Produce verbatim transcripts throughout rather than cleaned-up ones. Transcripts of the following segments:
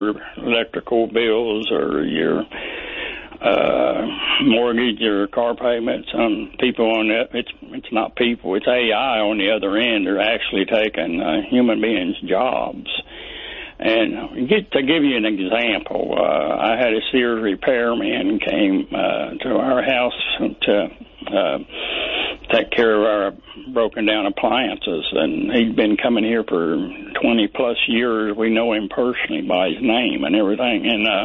electrical bills or your uh, mortgage or car payments on people on that. It's it's not people. It's A I on the other end. They're actually taking uh, human beings' jobs. And get, to give you an example, uh, I had a Sears repairman came uh, to our house to uh, take care of our broken down appliances, and he'd been coming here for twenty plus years. We know him personally by his name and everything. And uh,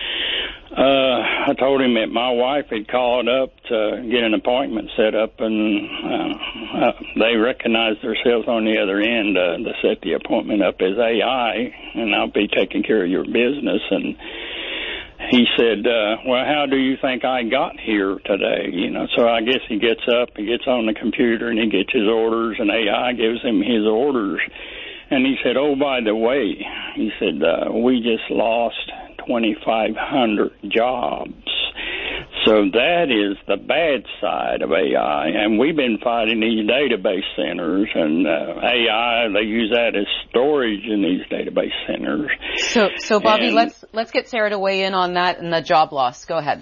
uh, I told him that my wife had called up to get an appointment set up, and uh, uh, they recognized themselves on the other end uh, to set the appointment up as A I, and I'll be taking care of your business. And he said, uh, well, how do you think I got here today? You know, so I guess he gets up, he gets on the computer, and he gets his orders, and A I gives him his orders. And he said, oh, by the way, he said, uh, we just lost twenty-five hundred jobs. So that is the bad side of A I. And we've been fighting these database centers, and uh, A I, they use that as storage in these database centers. So, so Bobby, and, let's let's get Sarah to weigh in on that and the job loss. Go ahead.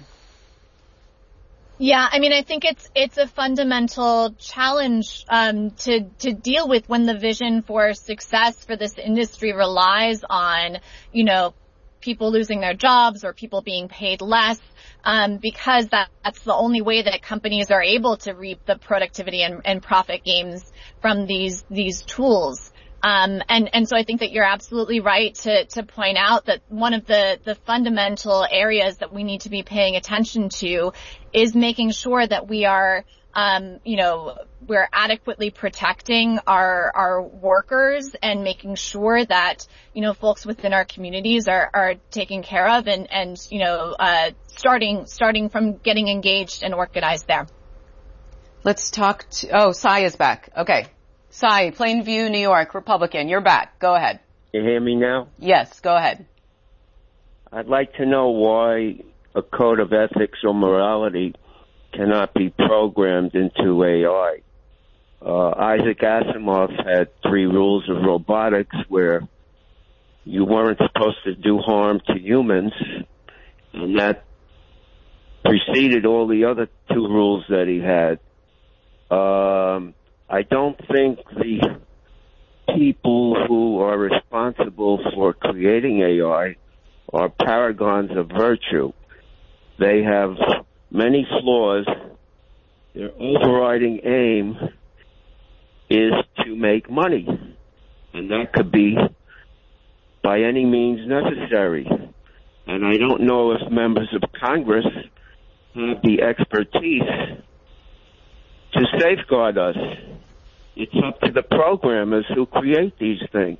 Yeah, I mean, I think it's it's a fundamental challenge um, to to deal with when the vision for success for this industry relies on, you know, people losing their jobs or people being paid less, um, because that, that's the only way that companies are able to reap the productivity and, and profit gains from these these tools. Um, and, and so I think that you're absolutely right to, to point out that one of the, the fundamental areas that we need to be paying attention to is making sure that we are, um, you know, we're adequately protecting our, our workers and making sure that, you know, folks within our communities are, are taken care of and, and, you know, uh, starting, starting from getting engaged and organized there. Let's talk to, oh, Cy is back. Okay. Cy, Plainview, New York, Republican. You're back. Go ahead. You hear me now? Yes, go ahead. I'd like to know why a code of ethics or morality cannot be programmed into A I. Uh, Isaac Asimov had three rules of robotics where you weren't supposed to do harm to humans, and that preceded all the other two rules that he had. Um, I don't think the people who are responsible for creating A I are paragons of virtue. They have many flaws. Their overriding aim is to make money, and that could be by any means necessary. And I don't know if members of Congress have the expertise to safeguard us. It's up to the programmers who create these things.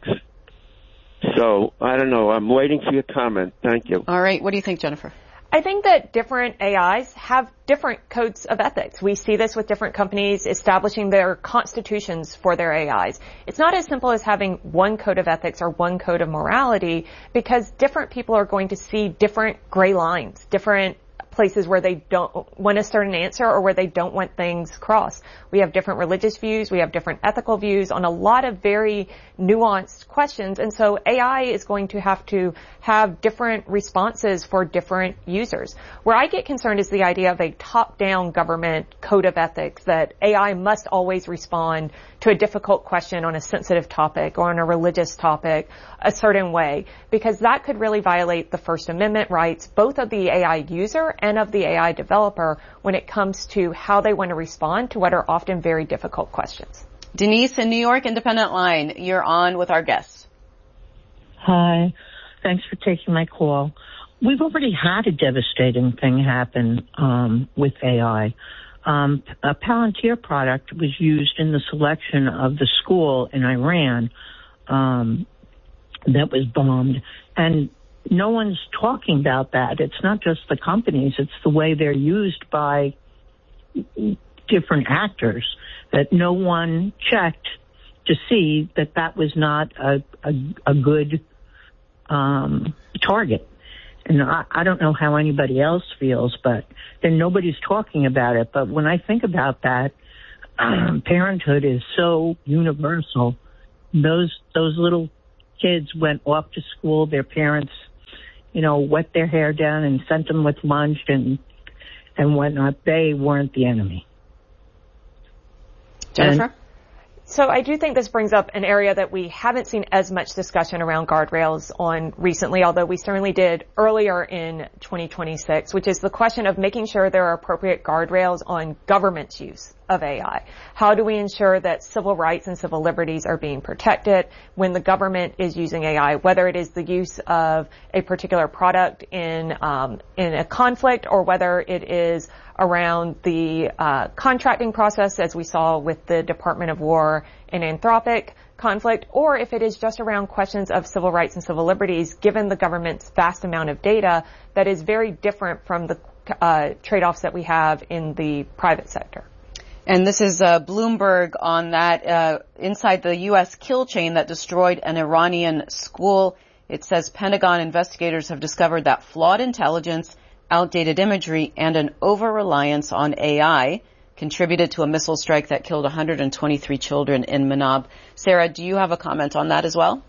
So, I don't know. I'm waiting for your comment. Thank you. All right. What do you think, Jennifer? I think that different A Is have different codes of ethics. We see this with different companies establishing their constitutions for their A Is. It's not as simple as having one code of ethics or one code of morality, because different people are going to see different gray lines, different places where they don't want a certain answer or where they don't want things crossed. We have different religious views. We have different ethical views on a lot of very nuanced questions. And so A I is going to have to have different responses for different users. Where I get concerned is the idea of a top-down government code of ethics that A I must always respond to a difficult question on a sensitive topic or on a religious topic a certain way, because that could really violate the First Amendment rights, both of the A I user and of the A I developer, when it comes to how they want to respond to what are often very difficult questions. Denise in New York, Independent Line, you're on with our guest. Hi. Thanks for taking my call. We've already had a devastating thing happen um, with A I. Um, a Palantir product was used in the selection of the school in Iran um, that was bombed, and no one's talking about that. It's not just the companies, it's the way they're used by different actors, that no one checked to see that that was not a, a, a good um, target. And I, I don't know how anybody else feels, but then nobody's talking about it. But when I think about that, um, parenthood is so universal. Those those little kids went off to school. Their parents you know, wet their hair down and sent them with lunch and and whatnot. They weren't the enemy. Jennifer? And, So I do think this brings up an area that we haven't seen as much discussion around guardrails on recently, although we certainly did earlier in twenty twenty-six, which is the question of making sure there are appropriate guardrails on government's use of A I. How do we ensure that civil rights and civil liberties are being protected when the government is using A I, whether it is the use of a particular product in um, in a conflict or whether it is around the uh, contracting process, as we saw with the Department of War and Anthropic conflict, or if it is just around questions of civil rights and civil liberties, given the government's vast amount of data that is very different from the uh, trade-offs that we have in the private sector. And this is uh, Bloomberg on that uh, inside the U S kill chain that destroyed an Iranian school. It says Pentagon investigators have discovered that flawed intelligence, outdated imagery, and an over-reliance on A I contributed to a missile strike that killed one hundred twenty-three children in Manab. Sarah, do you have a comment on that as well?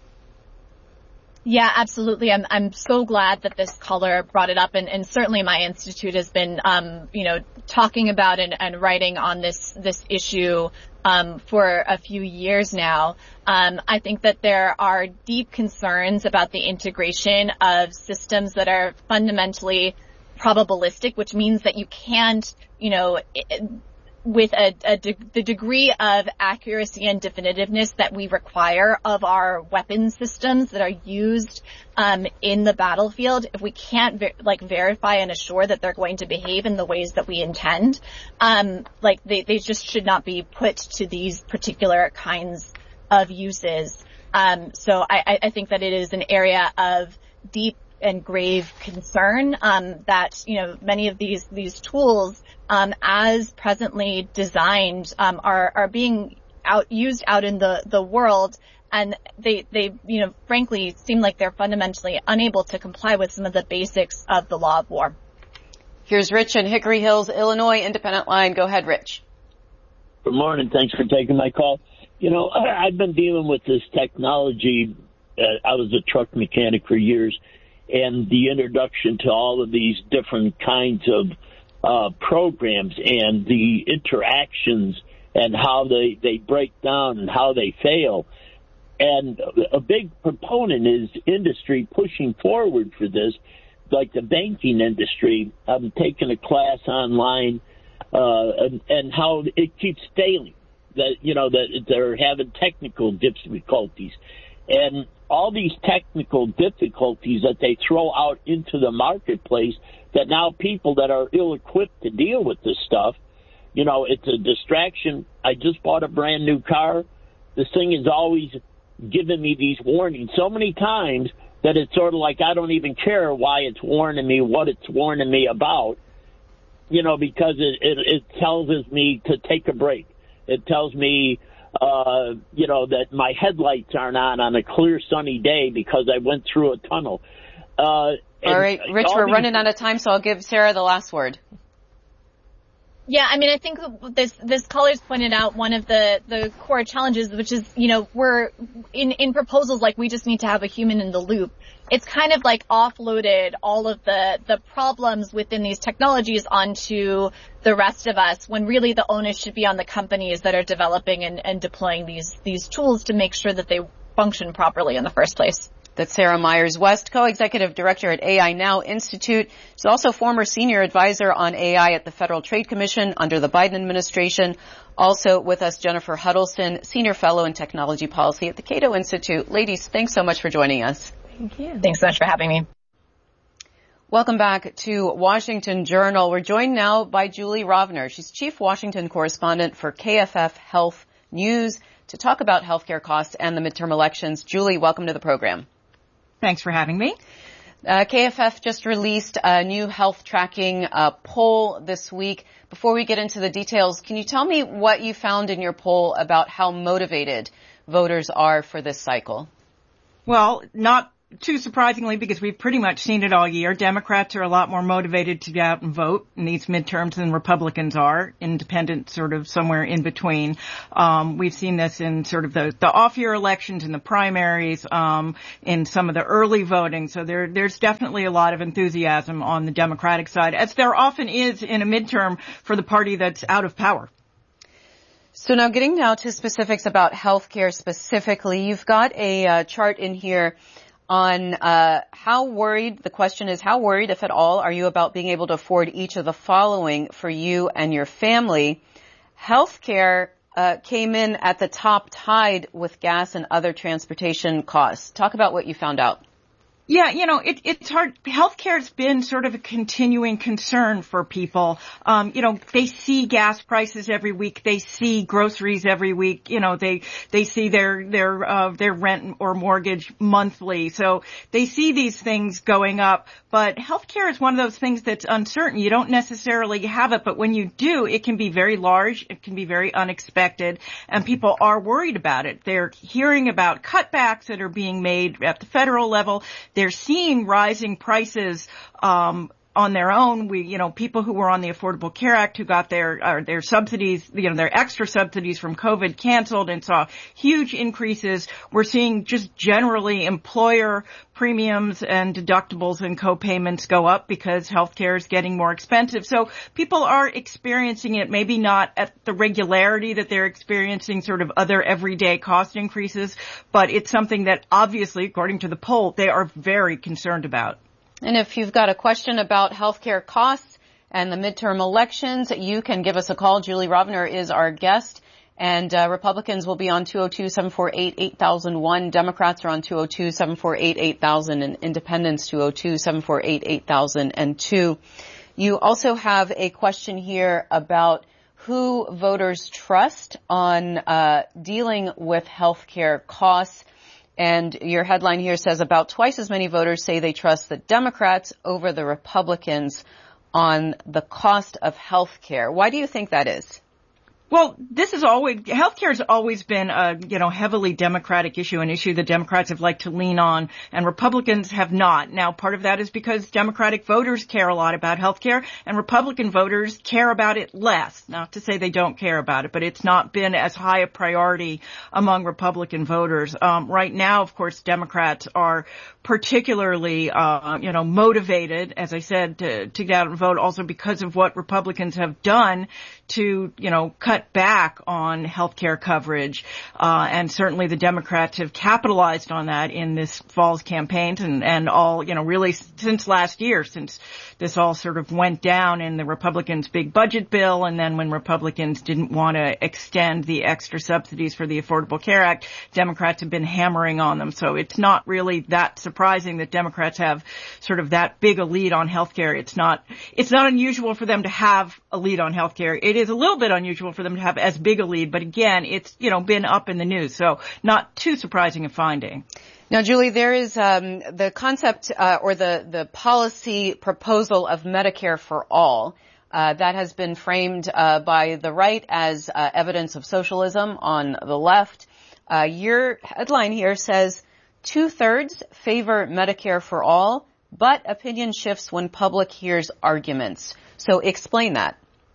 Yeah, absolutely. I'm I'm so glad that this caller brought it up, and, and certainly my institute has been, um, you know, talking about and, and writing on this this issue um, for a few years now. Um, I think that there are deep concerns about the integration of systems that are fundamentally probabilistic, which means that you can't, you know, it, with a, a de- the degree of accuracy and definitiveness that we require of our weapon systems that are used um, in the battlefield, if we can't ver- like verify and assure that they're going to behave in the ways that we intend, um, like they, they just should not be put to these particular kinds of uses. Um, so I, I think that it is an area of deep and grave concern um, that, you know, many of these these tools, um, as presently designed, um, are are being out used out in the the world, and they they you know frankly seem like they're fundamentally unable to comply with some of the basics of the law of war. Here's Rich in Hickory Hills, Illinois, Independent Line. Go ahead, Rich. Good morning. Thanks for taking my call. You know, I've been dealing with this technology. Uh, I was a truck mechanic for years. And the introduction to all of these different kinds of uh, programs and the interactions and how they, they break down and how they fail. And a big proponent is industry pushing forward for this, like the banking industry. I'm taking a class online uh, and, and how it keeps failing, that, you know, that they're having technical difficulties. And all these technical difficulties that they throw out into the marketplace, that now people that are ill-equipped to deal with this stuff, you know, it's a distraction. I just bought a brand new car. This thing is always giving me these warnings so many times that it's sort of like I don't even care why it's warning me, what it's warning me about, you know, because it, it, it tells me to take a break. It tells me, uh, you know, that my headlights aren't on on a clear sunny day because I went through a tunnel. Uh, all right, Rich, all we're these... running out of time, so I'll give Sarah the last word. Yeah, I mean, I think this this caller's pointed out one of the, the core challenges, which is, you know, we're in, in proposals like we just need to have a human in the loop. It's kind of like offloaded all of the, the problems within these technologies onto the rest of us, when really the onus should be on the companies that are developing and, and deploying these these tools to make sure that they function properly in the first place. That's Sarah Myers-West, co-executive director at A I Now Institute. She's also former senior advisor on A I at the Federal Trade Commission under the Biden administration. Also with us, Jennifer Huddleston, senior fellow in technology policy at the Cato Institute. Ladies, thanks so much for joining us. Thank you. Thanks so much for having me. Welcome back to Washington Journal. We're joined now by Julie Rovner. She's chief Washington correspondent for K F F Health News to talk about healthcare costs and the midterm elections. Julie, welcome to the program. Thanks for having me. Uh, K F F just released a new health tracking uh, poll this week. Before we get into the details, can you tell me what you found in your poll about how motivated voters are for this cycle? Well, not too surprisingly, because we've pretty much seen it all year. Democrats are a lot more motivated to get out and vote in these midterms than Republicans are. Independents sort of somewhere in between. Um, we've seen this in sort of the, the off-year elections, in the primaries, um, in some of the early voting. So there, there's definitely a lot of enthusiasm on the Democratic side, as there often is in a midterm for the party that's out of power. So now getting now to specifics about healthcare specifically, you've got a uh, chart in here on uh how worried, the question is, how worried, if at all, are you about being able to afford each of the following for you and your family? Healthcare uh came in at the top, tied with gas and other transportation costs. Talk about what you found out. Yeah, you know, it, it's hard. Healthcare's been sort of a continuing concern for people. Um, you know, they see gas prices every week. They see groceries every week. You know, they, they see their, their, uh, their rent or mortgage monthly. So they see these things going up. But healthcare is one of those things that's uncertain. You don't necessarily have it, but when you do, it can be very large. It can be very unexpected. And people are worried about it. They're hearing about cutbacks that are being made at the federal level. They're seeing rising prices um on their own. We, you know, people who were on the Affordable Care Act who got their uh, their subsidies, you know, their extra subsidies from COVID canceled and saw huge increases. We're seeing just generally employer premiums and deductibles and co-payments go up because healthcare is getting more expensive. So people are experiencing it, maybe not at the regularity that they're experiencing sort of other everyday cost increases, but it's something that obviously, according to the poll, they are very concerned about. And if you've got a question about healthcare costs and the midterm elections, you can give us a call. Julie Rovner is our guest, and uh, Republicans will be on two oh two, seven four eight, eight thousand one. Democrats are on two oh two, seven four eight, eight thousand, and Independents two oh two, seven four eight, eight thousand two. You also have a question here about who voters trust on uh dealing with healthcare costs. And your headline here says about twice as many voters say they trust the Democrats over the Republicans on the cost of health care. Why do you think that is? Well, this is always, healthcare has always been a, you know, heavily Democratic issue, an issue that Democrats have liked to lean on, and Republicans have not. Now, part of that is because Democratic voters care a lot about healthcare, and Republican voters care about it less. Not to say they don't care about it, but it's not been as high a priority among Republican voters. Um, right now, of course, Democrats are particularly, uh, you know, motivated, as I said, to, to get out and vote, also because of what Republicans have done to, you know, cut back on health care coverage. Uh, and certainly the Democrats have capitalized on that in this fall's campaigns and, and all, you know, really since last year, since this all sort of went down in the Republicans' big budget bill. And then when Republicans didn't want to extend the extra subsidies for the Affordable Care Act, Democrats have been hammering on them. So it's not really that surprising that Democrats have sort of that big a lead on health care. It's not, it's not unusual for them to have a lead on health care. It is a little bit unusual for them to have as big a lead, but again, it's, you know, been up in the news, so not too surprising a finding. Now, Julie, there is um, the concept uh, or the, the policy proposal of Medicare for all. Uh, that has been framed uh, by the right as uh, evidence of socialism on the left. Uh, your headline here says, two-thirds favor Medicare for all, but opinion shifts when public hears arguments. So explain that.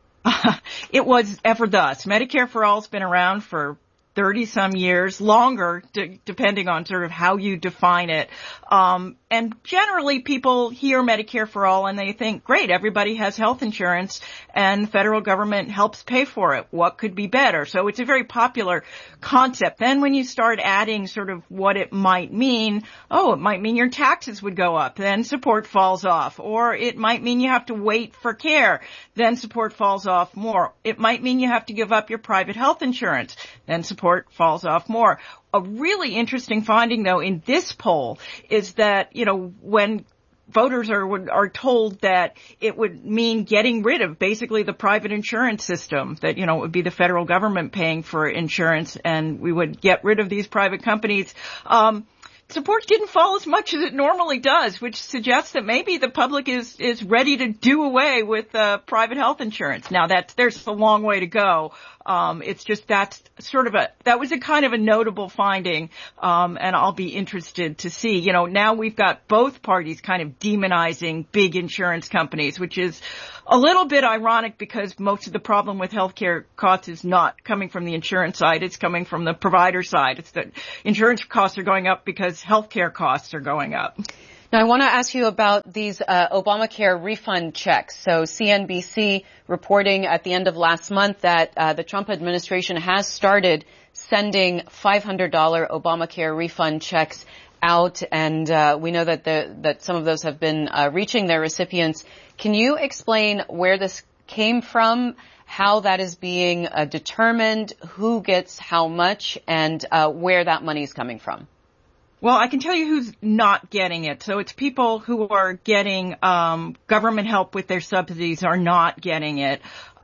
It was ever thus. Medicare for all has been around for thirty some years, longer, d- depending on sort of how you define it. Um, and generally people hear Medicare for all and they think, great, everybody has health insurance and the federal government helps pay for it. What could be better? So it's a very popular concept. Then when you start adding sort of what it might mean, oh, it might mean your taxes would go up. Then support falls off. Or it might mean you have to wait for care. Then support falls off more. It might mean you have to give up your private health insurance. Then support falls off more. A really interesting finding, though, in this poll is that, you know, when voters are are told that it would mean getting rid of basically the private insurance system, that, you know, it would be the federal government paying for insurance and we would get rid of these private companies, um, support didn't fall as much as it normally does, which suggests that maybe the public is, is ready to do away with uh, private health insurance. Now, that's, there's a long way to go. Um, it's just that's sort of a, that was a kind of a notable finding, um, and I'll be interested to see. You know, now we've got both parties kind of demonizing big insurance companies, which is a little bit ironic because most of the problem with healthcare costs is not coming from the insurance side. It's coming from the provider side. It's that insurance costs are going up because healthcare costs are going up. Now, I want to ask you about these uh, Obamacare refund checks. So C N B C reporting at the end of last month that uh, the Trump administration has started sending five hundred dollars Obamacare refund checks out, and uh, we know that the, that some of those have been uh, reaching their recipients. Can you explain where this came from, how that is being uh, determined, who gets how much, and uh, where that money is coming from? Well, I can tell you who's not getting it. So it's people who are getting um government help with their subsidies are not getting it.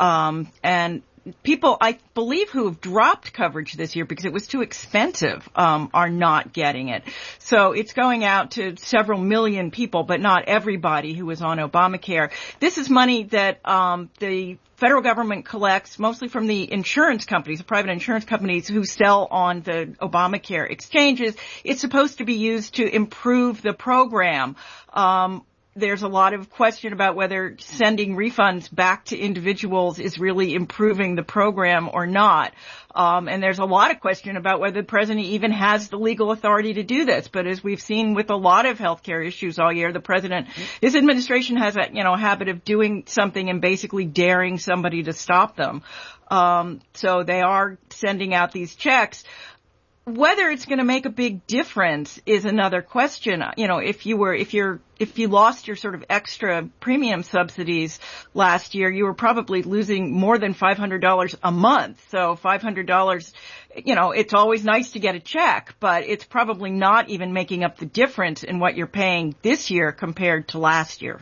Um and people, I believe, who have dropped coverage this year because it was too expensive, um, are not getting it. So it's going out to several million people, but not everybody who was on Obamacare. This is money that um the federal government collects mostly from the insurance companies, the private insurance companies who sell on the Obamacare exchanges. It's supposed to be used to improve the program. Um, There's a lot of question about whether sending refunds back to individuals is really improving the program or not. Um, and there's a lot of question about whether the president even has the legal authority to do this. But as we've seen with a lot of healthcare issues all year, the president, his administration has a, you know, habit of doing something and basically daring somebody to stop them. Um, so they are sending out these checks. Whether it's going to make a big difference is another question. You know, if you were, if you're, if you lost your sort of extra premium subsidies last year, you were probably losing more than five hundred dollars a month. So five hundred dollars, you know, it's always nice to get a check, but it's probably not even making up the difference in what you're paying this year compared to last year.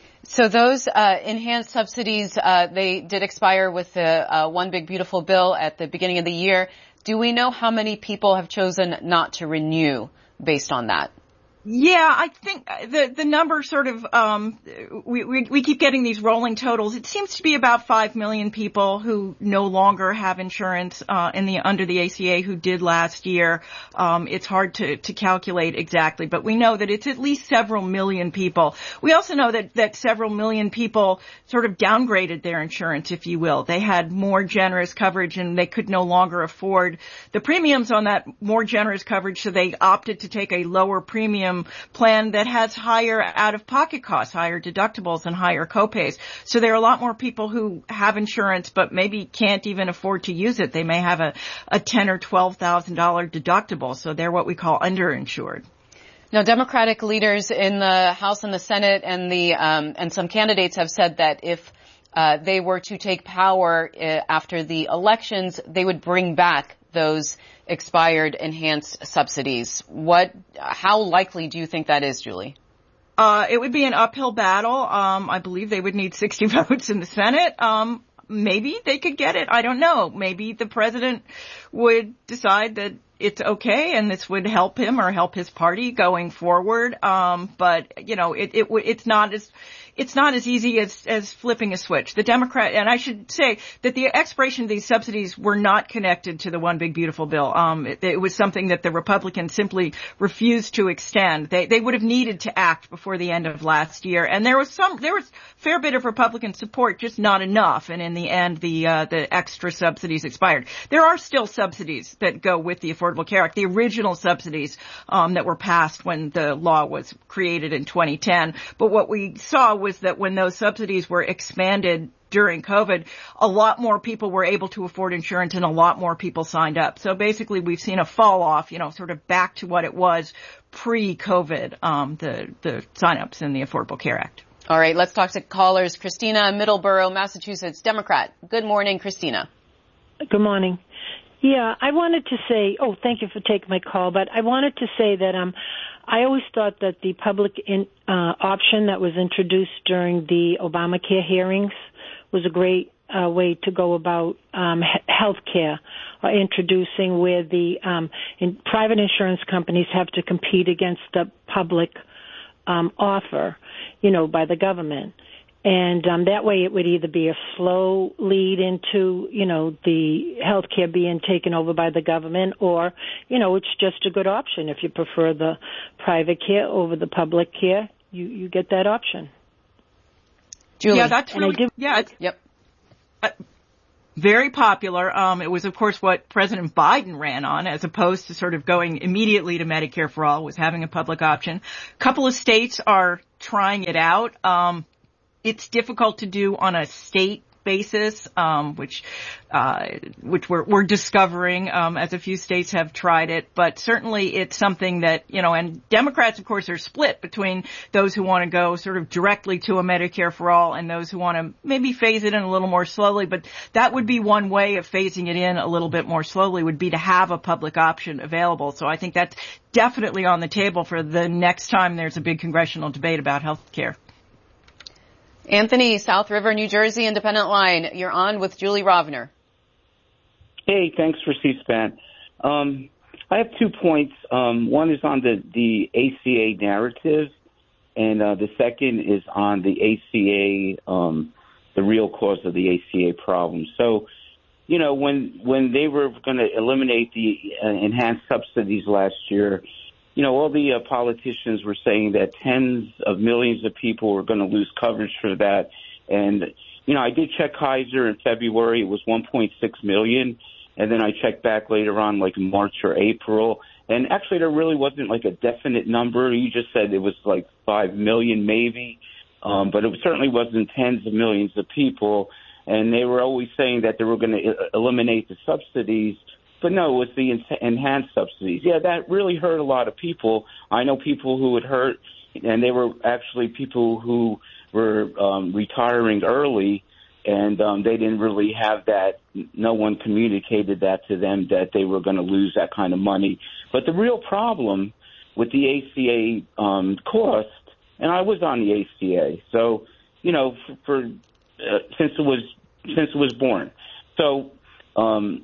So those uh, enhanced subsidies, uh, they did expire with the uh, One Big Beautiful Bill at the beginning of the year. Do we know how many people have chosen not to renew based on that? Yeah, I think the the number sort of um we, we we keep getting these rolling totals. It seems to be about five million people who no longer have insurance uh in the under the A C A who did last year. Um it's hard to to calculate exactly, but we know that it's at least several million people. We also know that that several million people sort of downgraded their insurance, if you will. They had more generous coverage and they could no longer afford the premiums on that more generous coverage, so they opted to take a lower premium plan that has higher out-of-pocket costs, higher deductibles, and higher copays. So there are a lot more people who have insurance but maybe can't even afford to use it. They may have a, a ten or twelve thousand dollars deductible, so they're what we call underinsured. Now, Democratic leaders in the House and the Senate and the um, and some candidates have said that if uh, they were to take power uh, after the elections, they would bring back those expired enhanced subsidies. What, how likely do you think that is, Julie? Uh, it would be an uphill battle. Um, I believe they would need sixty votes in the Senate. Um, maybe they could get it. I don't know. Maybe the president would decide that it's okay and this would help him or help his party going forward. Um, but, you know, it, it, it's not as, it's not as easy as, as flipping a switch. The Democrat, and I should say that the expiration of these subsidies were not connected to the One Big Beautiful Bill. Um, it, it was something that the Republicans simply refused to extend. They, they would have needed to act before the end of last year. And there was some, there was a fair bit of Republican support, just not enough. And in the end, the, uh, the extra subsidies expired. There are still subsidies that go with the Affordable Care Act, the original subsidies, um, that were passed when the law was created in twenty ten. But what we saw was was that when those subsidies were expanded during COVID, a lot more people were able to afford insurance and a lot more people signed up. So basically we've seen a fall off, you know, sort of back to what it was pre-COVID, um, the, the signups in the Affordable Care Act. All right, let's talk to callers. Christina, Middleborough, Massachusetts, Democrat. Good morning, Christina. Good morning. Yeah, I wanted to say, oh, thank you for taking my call, but I wanted to say that um, I always thought that the public in, uh, option that was introduced during the Obamacare hearings was a great uh, way to go about um, health care. are introducing where the um, in private insurance companies have to compete against the public um, offer, you know, by the government. And um, that way it would either be a slow lead into, you know, the healthcare being taken over by the government, or, you know, it's just a good option. If you prefer the private care over the public care, you, you get that option. Julie. Yeah, that's really, did, yeah, it's, yep. Uh, very popular. Um, it was, of course, what President Biden ran on, as opposed to sort of going immediately to Medicare for all, was having a public option. A couple of states are trying it out. Um, It's difficult to do on a state basis, um, which uh, which we're, we're discovering um, as a few states have tried it. But certainly it's something that, you know, and Democrats, of course, are split between those who want to go sort of directly to a Medicare for all and those who want to maybe phase it in a little more slowly. But that would be one way of phasing it in a little bit more slowly, would be to have a public option available. So I think that's definitely on the table for the next time there's a big congressional debate about health care. Anthony, South River, New Jersey, Independent Line. You're on with Julie Rovner. Hey, thanks for C-SPAN. Um, I have two points. Um, one is on the, the A C A narrative, and uh, the second is on the A C A, um, the real cause of the A C A problem. So, you know, when when they were going to eliminate the uh, enhanced subsidies last year, you know, all the uh, politicians were saying that tens of millions of people were going to lose coverage for that. And, you know, I did check Kaiser in February. It was one point six million. And then I checked back later on, like March or April. And actually, there really wasn't like a definite number. You just said it was like five million maybe. Um, but it certainly wasn't tens of millions of people. And they were always saying that they were going to eliminate the subsidies. But no, it was the enhanced subsidies. Yeah, that really hurt a lot of people. I know people who it hurt, and they were actually people who were um, retiring early, and um, they didn't really have that. No one communicated that to them that they were going to lose that kind of money. But the real problem with the A C A um, cost, and I was on the A C A, so you know, for, for uh, since it was since it was born, so. Um,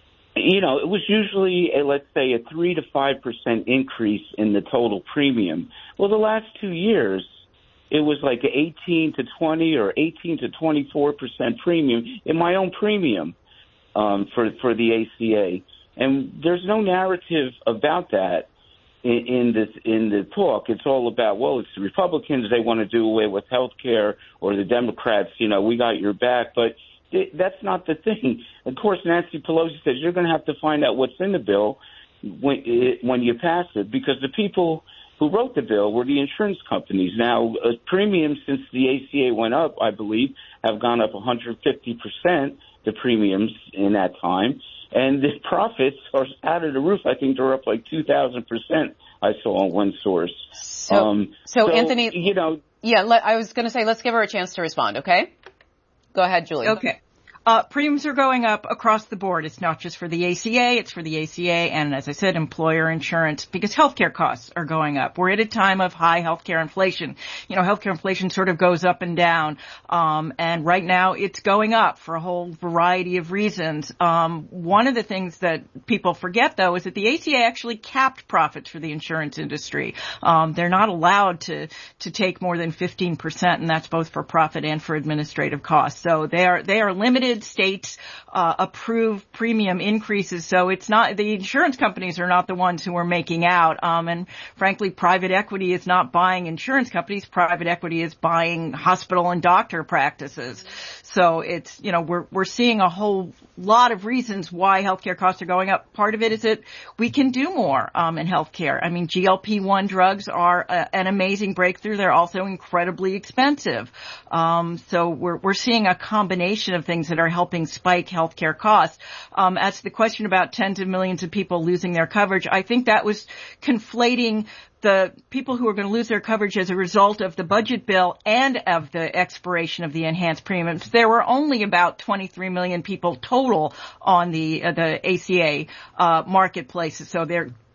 You know, it was usually, a, let's say, a three to five percent increase in the total premium. Well, the last two years, it was like eighteen to twenty or eighteen to twenty-four percent premium in my own premium um, for for the A C A. And there's no narrative about that in, in this in the talk. It's all about, well, it's the Republicans, they want to do away with health care, or the Democrats, you know, we got your back. But that's not the thing. Of course, Nancy Pelosi says you're going to have to find out what's in the bill when, when you pass it, because the people who wrote the bill were the insurance companies. Now, uh, premiums since the A C A went up, I believe, have gone up one hundred fifty percent, the premiums in that time. And the profits are out of the roof. I think they're up like two thousand percent, I saw on one source. So, um, so, so Anthony, you know. Yeah, let, I was going to say, let's give her a chance to respond, okay? Go ahead, Julie. Okay. Uh, premiums are going up across the board. It's not just for the A C A, it's for the A C A and, as I said, employer insurance, because healthcare costs are going up. We're at a time of high healthcare inflation. You know, healthcare inflation sort of goes up and down. Um, and right now it's going up for a whole variety of reasons. Um, one of the things that people forget, though, is that the A C A actually capped profits for the insurance industry. Um, they're not allowed to, to take more than fifteen percent, and that's both for profit and for administrative costs. So they are, they are limited. States uh, approve premium increases, so it's not, the insurance companies are not the ones who are making out. Um, and frankly, private equity is not buying insurance companies. Private equity is buying hospital and doctor practices. So it's, you know, we're we're seeing a whole lot of reasons why healthcare costs are going up. Part of it is that we can do more um, in healthcare. I mean, G L P one drugs are a, an amazing breakthrough. They're also incredibly expensive. Um, so we're we're seeing a combination of things that are helping spike healthcare costs. Um, as to the question about tens of millions of people losing their coverage, I think that was conflating the people who are going to lose their coverage as a result of the budget bill and of the expiration of the enhanced premiums. There were only about twenty-three million people total on the uh, the A C A uh, marketplace, so there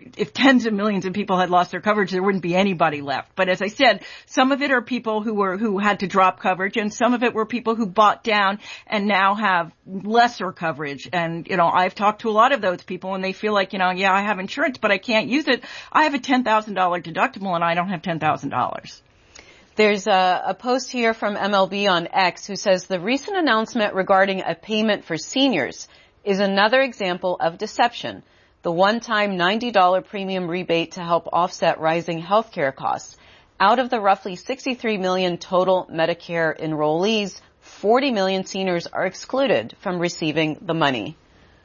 if tens of millions of people had lost their coverage, there wouldn't be anybody left. But as I said, some of it are people who were, who had to drop coverage, and some of it were people who bought down and now have lesser coverage. And, you know, I've talked to a lot of those people, and they feel like, you know, yeah, I have insurance, but I can't use it. I have a ten thousand dollars deductible, and I don't have ten thousand dollars. There's a, a post here from M L B on X who says the recent announcement regarding a payment for seniors is another example of deception. The one-time ninety dollars premium rebate to help offset rising healthcare costs. Out of the roughly sixty-three million total Medicare enrollees, forty million seniors are excluded from receiving the money.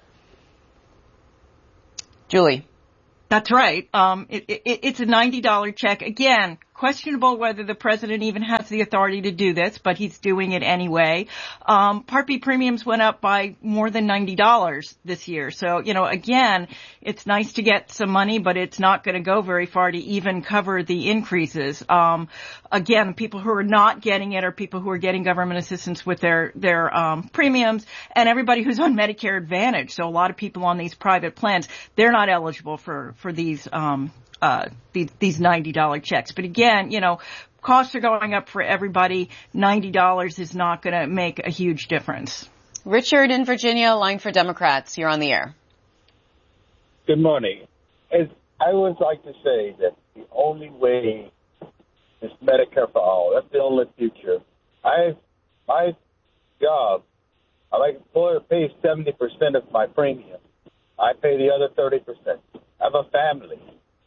Julie. That's right. Um, it, it, it's a ninety dollars check. Again, questionable whether the president even has the authority to do this, but he's doing it anyway. Um, Part B premiums went up by more than ninety dollars this year. So, you know, again, it's nice to get some money, but it's not going to go very far to even cover the increases. Um, again, people who are not getting it are people who are getting government assistance with their, their, um, premiums, and everybody who's on Medicare Advantage. So a lot of people on these private plans, they're not eligible for, for these, um, uh, these, these ninety dollars checks. But again, you know, costs are going up for everybody. ninety dollars is not going to make a huge difference. Richard in Virginia, line for Democrats. You're on the air. Good morning. As I would like to say that the only way is Medicare for all. That's the only future. I, my job, my employer pays seventy percent of my premium. I pay the other thirty percent. I have a family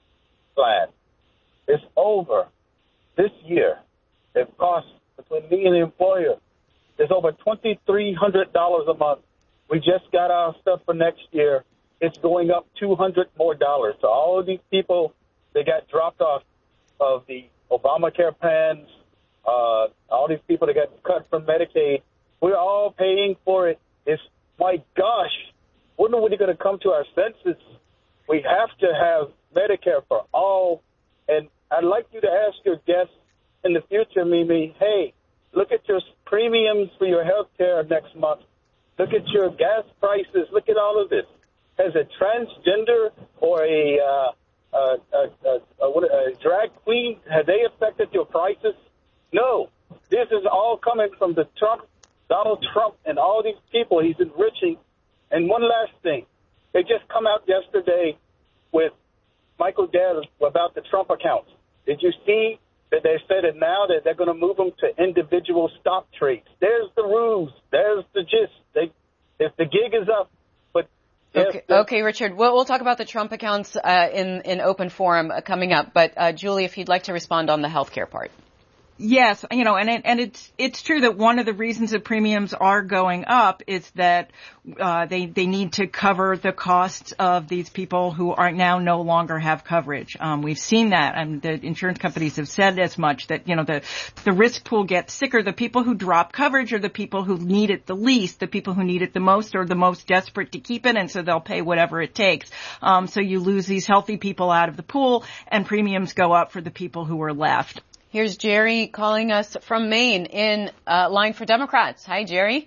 plan. It's over. This year, it costs between me and the employer, it's over twenty-three hundred dollars a month. We just got our stuff for next year. It's going up two hundred more dollars. So all of these people, they got dropped off of the Obamacare plans, uh, all these people that got cut from Medicaid, we're all paying for it. It's, my gosh, when are we going to come to our senses? We have to have Medicare for all. And I'd like you to ask your guests in the future, Mimi, hey, look at your premiums for your health care next month. Look at your gas prices. Look at all of this. Has a transgender or a, uh, a, a, a, a, a drag queen, have they affected your prices? No. This is all coming from the Trump, Donald Trump, and all these people he's enriching. And one last thing. They just come out yesterday with Michael Dell about the Trump accounts. Did you see that they said it now that they're going to move them to individual stock trades? There's the rules. There's the gist. They, if the gig is up, but okay, okay, Richard. We'll, we'll talk about the Trump accounts uh, in in open forum uh, coming up. But uh, Julie, if you'd like to respond on the healthcare part. Yes, you know, and it, and it's it's true that one of the reasons that premiums are going up is that uh, they they need to cover the costs of these people who are now no longer have coverage. Um, we've seen that, and the insurance companies have said as much, that you know the the risk pool gets sicker. The people who drop coverage are the people who need it the least. The people who need it the most are the most desperate to keep it, and so they'll pay whatever it takes. Um, so you lose these healthy people out of the pool, and premiums go up for the people who are left. Here's Jerry calling us from Maine in uh, line for Democrats. Hi, Jerry.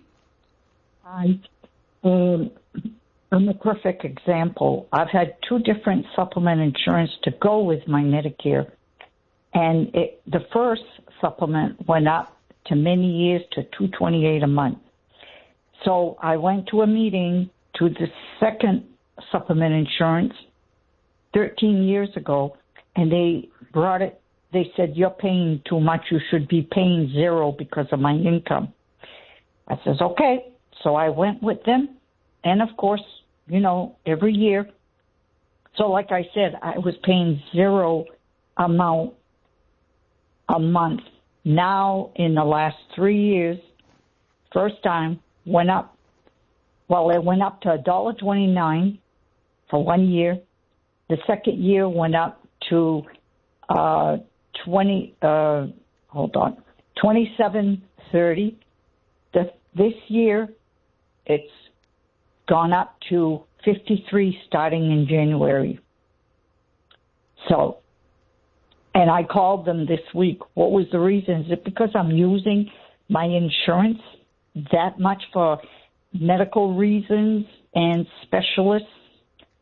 Hi. Um, I'm a perfect example. I've had two different supplement insurance to go with my Medicare. And it, the first supplement went up to many years to two hundred twenty-eight dollars a month. So I went to a meeting to the second supplement insurance thirteen years ago, and they brought it. They said, you're paying too much. You should be paying zero because of my income. I says, okay. So I went with them. And, of course, you know, every year. So, like I said, I was paying zero amount a month. Now, in the last three years, first time, went up. Well, it went up to one dollar twenty-nine for one year. The second year went up to uh twenty uh hold on twenty-seven thirty. The this year it's gone up to fifty-three starting in January. So, and I called them this week. What was the reason? Is it because I'm using my insurance that much for medical reasons and specialists?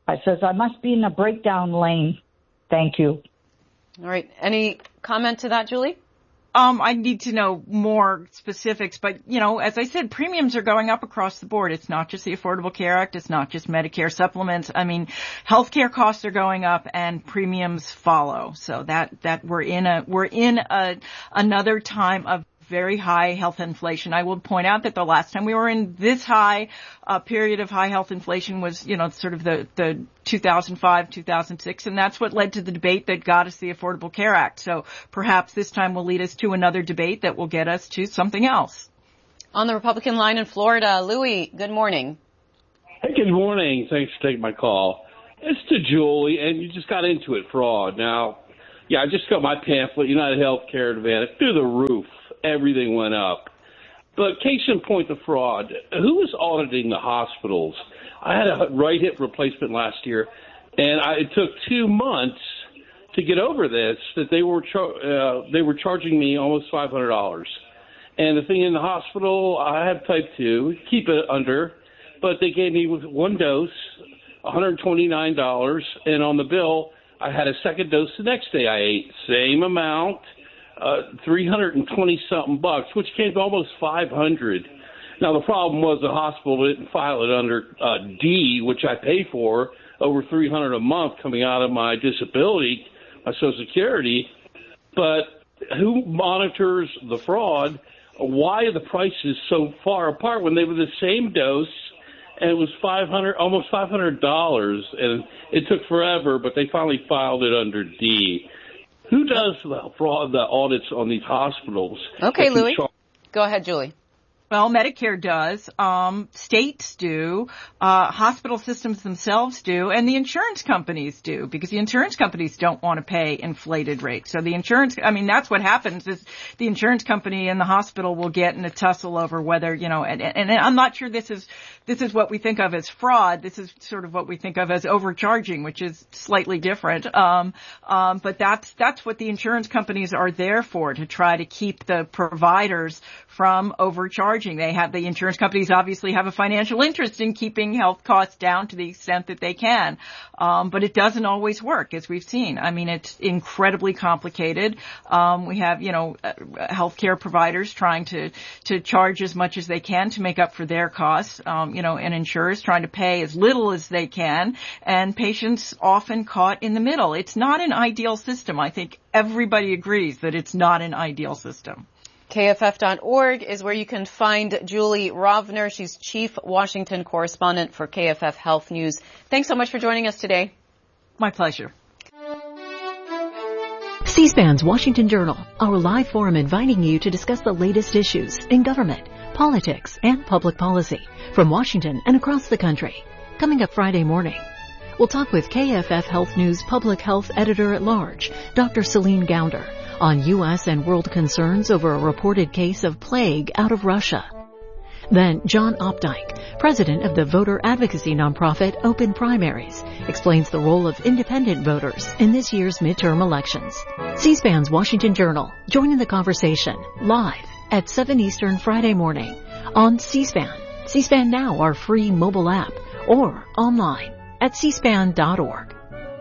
I says, I must be in a breakdown lane. Thank you. All right. Any comment to that, Julie? Um, I need to know more specifics, but, you know, as I said, premiums are going up across the board. It's not just the Affordable Care Act. It's not just Medicare supplements. I mean, healthcare costs are going up and premiums follow. So that, that we're in a, we're in a, another time of very high health inflation. I will point out that the last time we were in this high uh, period of high health inflation was, you know, sort of the, the two thousand five, two thousand six, and that's what led to the debate that got us the Affordable Care Act. So perhaps this time will lead us to another debate that will get us to something else. On the Republican line in Florida, Louis, good morning. Hey, good morning. Thanks for taking my call. It's to Julie, and you just got into it, fraud. Now, yeah, I just got my pamphlet, United Healthcare Advantage, through the roof. Everything went up. But case in point, the fraud. Who is auditing the hospitals? I had a right hip replacement last year, and I, it took two months to get over this, that they were char- uh, they were charging me almost five hundred dollars. And the thing in the hospital, I have type two, keep it under, but they gave me with one dose, one hundred twenty-nine dollars, and on the bill, I had a second dose the next day I ate. Same amount. Uh, three hundred twenty something bucks, which came to almost five hundred. Now the problem was the hospital didn't file it under uh, D, which I pay for over three hundred a month coming out of my disability, my Social Security. But who monitors the fraud? Why are the prices so far apart when they were the same dose? And it was five hundred, almost five hundred dollars, and it took forever, but they finally filed it under D. Who does the fraud, the audits on these hospitals? Okay, Louis. Char- Go ahead, Julie. Well, Medicare does, um, states do, uh, hospital systems themselves do, and the insurance companies do, because the insurance companies don't want to pay inflated rates. So the insurance, I mean, that's what happens is the insurance company and the hospital will get in a tussle over whether, you know, and, and I'm not sure this is, this is what we think of as fraud. This is sort of what we think of as overcharging, which is slightly different. Um, um, but that's, that's what the insurance companies are there for, to try to keep the providers from overcharging. They have, the insurance companies obviously have a financial interest in keeping health costs down to the extent that they can. Um, but it doesn't always work, as we've seen. I mean, it's incredibly complicated. Um, we have, you know, uh, healthcare providers trying to, to charge as much as they can to make up for their costs, um, you know, and insurers trying to pay as little as they can, and patients often caught in the middle. It's not an ideal system. I think everybody agrees that it's not an ideal system. K F F dot org is where you can find Julie Rovner. She's Chief Washington Correspondent for K F F Health News. Thanks so much for joining us today. My pleasure. C-SPAN's Washington Journal, our live forum inviting you to discuss the latest issues in government, politics, and public policy from Washington and across the country. Coming up Friday morning, we'll talk with K F F Health News Public Health Editor-at-Large, Doctor Celine Gounder, on U S and world concerns over a reported case of plague out of Russia. Then John Opdyke, president of the voter advocacy nonprofit Open Primaries, explains the role of independent voters in this year's midterm elections. C-SPAN's Washington Journal, join in the conversation live at seven Eastern Friday morning on C-SPAN, C-SPAN Now, our free mobile app, or online at c span dot org.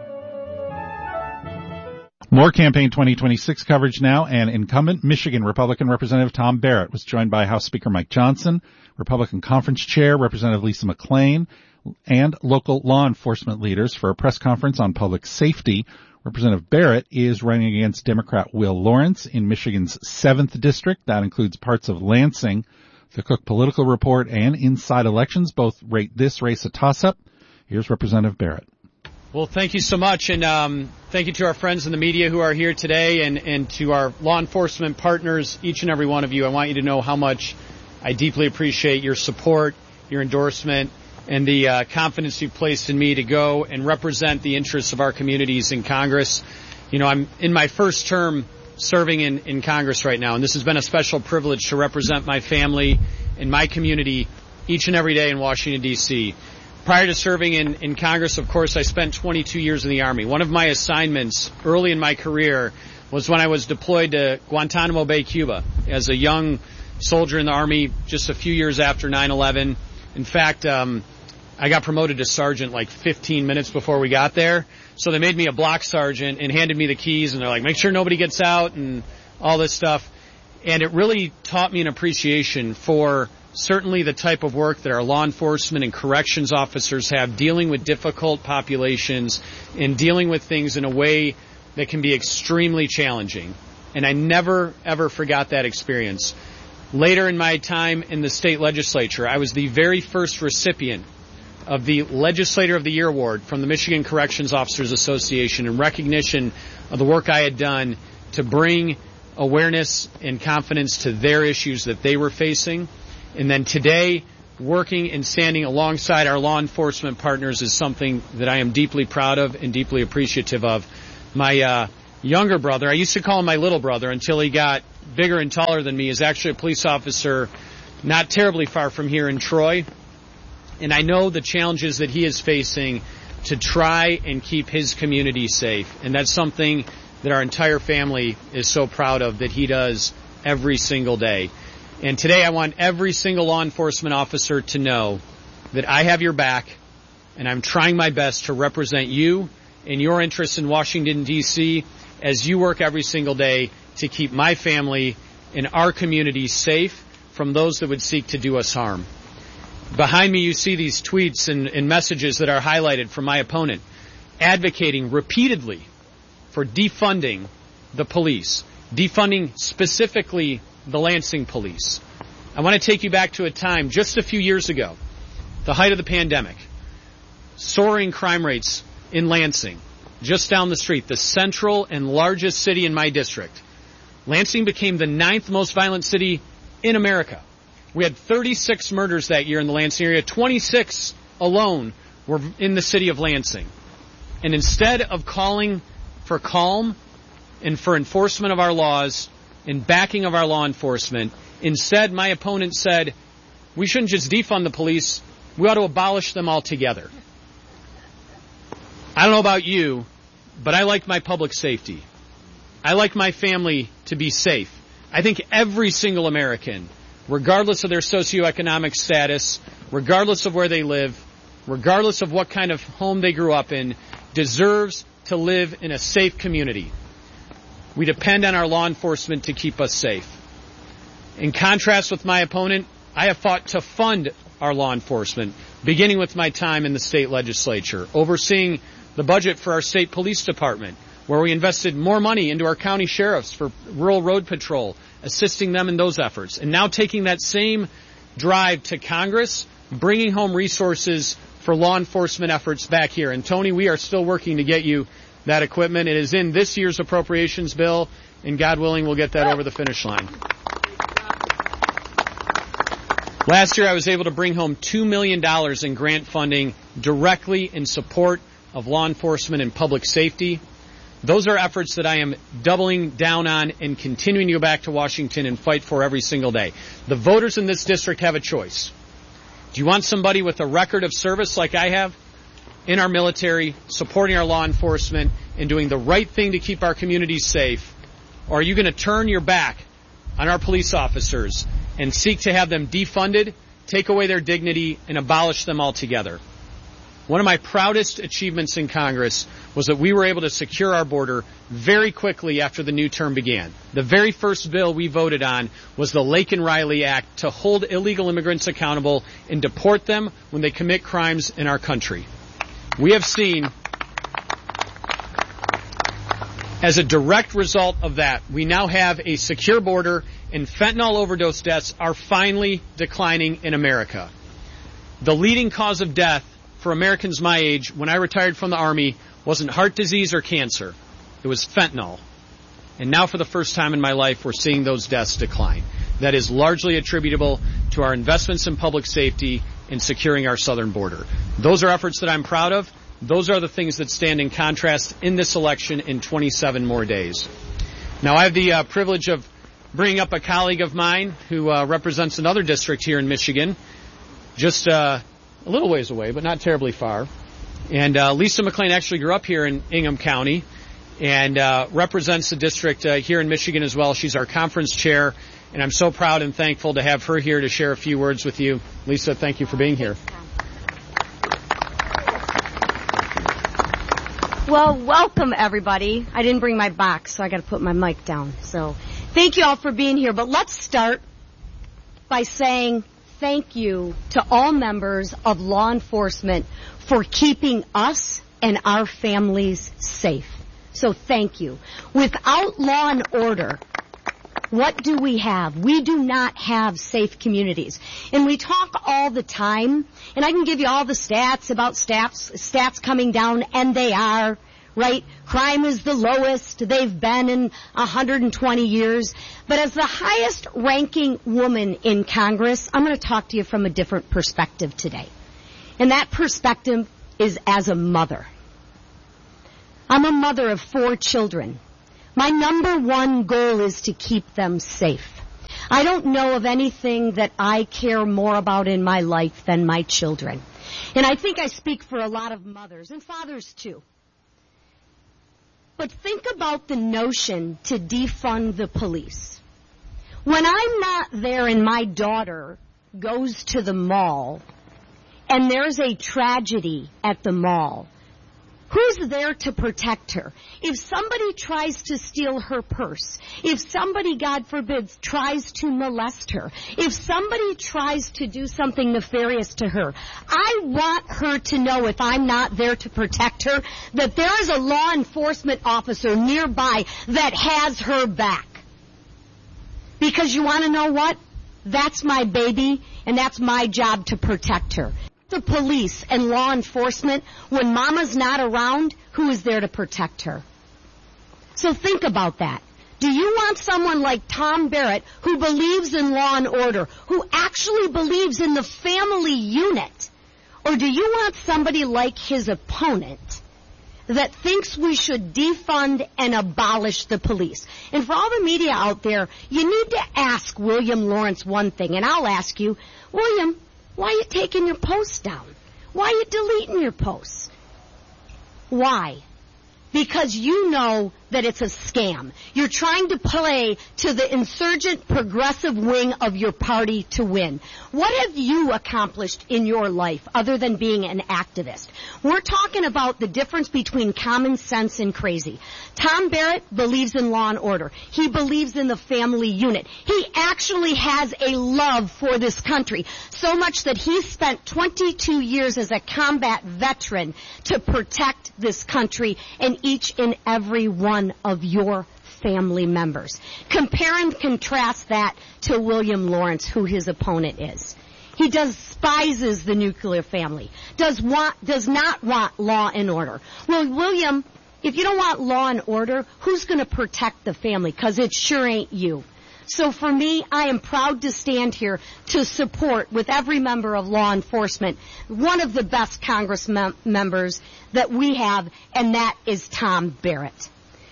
More Campaign twenty twenty-six coverage now, and incumbent Michigan Republican Representative Tom Barrett was joined by House Speaker Mike Johnson, Republican Conference Chair Representative Lisa McClain, and local law enforcement leaders for a press conference on public safety. Representative Barrett is running against Democrat Will Lawrence in Michigan's seventh District. That includes parts of Lansing. The Cook Political Report and Inside Elections both rate this race a toss-up. Here's Representative Barrett. Well, thank you so much, and um, thank you to our friends in the media who are here today, and, and to our law enforcement partners, each and every one of you. I want you to know how much I deeply appreciate your support, your endorsement, and the uh, confidence you've placed in me to go and represent the interests of our communities in Congress. You know, I'm in my first term serving in, in Congress right now, and this has been a special privilege to represent my family and my community each and every day in Washington, D C Prior to serving in, in Congress, of course, I spent twenty-two years in the Army. One of my assignments early in my career was when I was deployed to Guantanamo Bay, Cuba, as a young soldier in the Army just a few years after nine eleven. In fact, um, I got promoted to sergeant like fifteen minutes before we got there. So they made me a block sergeant and handed me the keys, and they're like, make sure nobody gets out and all this stuff. And it really taught me an appreciation for certainly the type of work that our law enforcement and corrections officers have, dealing with difficult populations and dealing with things in a way that can be extremely challenging. And I never, ever forgot that experience. Later in my time in the state legislature, I was the very first recipient of the Legislator of the Year Award from the Michigan Corrections Officers Association in recognition of the work I had done to bring awareness and confidence to their issues that they were facing. And then today, working and standing alongside our law enforcement partners is something that I am deeply proud of and deeply appreciative of. My uh, younger brother, I used to call him my little brother until he got bigger and taller than me, is actually a police officer not terribly far from here in Troy. And I know the challenges that he is facing to try and keep his community safe. And that's something that our entire family is so proud of that he does every single day. And today I want every single law enforcement officer to know that I have your back, and I'm trying my best to represent you and your interests in Washington, D C as you work every single day to keep my family and our community safe from those that would seek to do us harm. Behind me you see these tweets and, and messages that are highlighted from my opponent, advocating repeatedly for defunding the police, defunding specifically the Lansing police. I want to take you back to a time just a few years ago, the height of the pandemic, soaring crime rates in Lansing, just down the street, the central and largest city in my district. Lansing became the ninth most violent city in America. We had thirty-six murders that year in the Lansing area. twenty-six alone were in the city of Lansing. And instead of calling for calm and for enforcement of our laws and backing of our law enforcement, instead my opponent said, we shouldn't just defund the police, we ought to abolish them altogether. I don't know about you, but I like my public safety. I like my family to be safe. I think every single American, regardless of their socioeconomic status, regardless of where they live, regardless of what kind of home they grew up in, deserves to live in a safe community. We depend on our law enforcement to keep us safe. In contrast with my opponent, I have fought to fund our law enforcement, beginning with my time in the state legislature, overseeing the budget for our state police department, where we invested more money into our county sheriffs for rural road patrol, assisting them in those efforts. And now taking that same drive to Congress, bringing home resources for law enforcement efforts back here. And Tony, we are still working to get you that equipment. It is in this year's appropriations bill, and God willing, we'll get that over the finish line. Last year, I was able to bring home two million dollars in grant funding directly in support of law enforcement and public safety. Those are efforts that I am doubling down on and continuing to go back to Washington and fight for every single day. The voters in this district have a choice. Do you want somebody with a record of service like I have in our military, supporting our law enforcement, and doing the right thing to keep our communities safe? Or are you going to turn your back on our police officers and seek to have them defunded, take away their dignity, and abolish them altogether? One of my proudest achievements in Congress was that we were able to secure our border very quickly after the new term began. The very first bill we voted on was the Laken Riley Act to hold illegal immigrants accountable and deport them when they commit crimes in our country. We have seen, as a direct result of that, we now have a secure border, and fentanyl overdose deaths are finally declining in America. The leading cause of death for Americans my age when I retired from the Army wasn't heart disease or cancer. It was fentanyl. And now for the first time in my life, we're seeing those deaths decline. That is largely attributable to our investments in public safety and securing our southern border. Those are efforts that I'm proud of. Those are the things that stand in contrast in this election in twenty-seven more days. Now, I have the uh, privilege of bringing up a colleague of mine who uh, represents another district here in Michigan, just uh, a little ways away, but not terribly far. And uh, Lisa McClain actually grew up here in Ingham County and uh, represents the district uh, here in Michigan as well. She's our conference chair, and I'm so proud and thankful to have her here to share a few words with you. Lisa, thank you for being here. Well, welcome everybody. I didn't bring my box, so I got to put my mic down. So, thank you all for being here. But let's start by saying thank you to all members of law enforcement for keeping us and our families safe. So thank you. Without law and order, what do we have? We do not have safe communities. And we talk all the time, and I can give you all the stats about stats, stats coming down, and they are, right? Crime is the lowest they've been in one hundred twenty years. But as the highest ranking woman in Congress, I'm going to talk to you from a different perspective today. And that perspective is as a mother. I'm a mother of four children. My number one goal is to keep them safe. I don't know of anything that I care more about in my life than my children. And I think I speak for a lot of mothers and fathers too. But think about the notion to defund the police. When I'm not there and my daughter goes to the mall and there's a tragedy at the mall, who's there to protect her? If somebody tries to steal her purse, if somebody, God forbid, tries to molest her, if somebody tries to do something nefarious to her, I want her to know, if I'm not there to protect her, that there is a law enforcement officer nearby that has her back. Because you want to know what? That's my baby, and that's my job to protect her. The police and law enforcement, when mama's not around, who is there to protect her? So think about that. Do you want someone like Tom Barrett, who believes in law and order, who actually believes in the family unit? Or do you want somebody like his opponent that thinks we should defund and abolish the police? And for all the media out there, you need to ask William Lawrence one thing, and I'll ask you, William, why are you taking your posts down? Why are you deleting your posts? Why? Because you know that it's a scam. You're trying to play to the insurgent progressive wing of your party to win. What have you accomplished in your life other than being an activist? We're talking about the difference between common sense and crazy. Tom Barrett believes in law and order. He believes in the family unit. He actually has a love for this country, so much that he spent twenty-two years as a combat veteran to protect this country and each and every one of your family members. Compare and contrast that to William Lawrence, who his opponent is. He despises the nuclear family, does want, does not want law and order. Well, William, if you don't want law and order, who's going to protect the family? Because it sure ain't you. So for me, I am proud to stand here to support, with every member of law enforcement, one of the best Congress mem- members that we have, and that is Tom Barrett.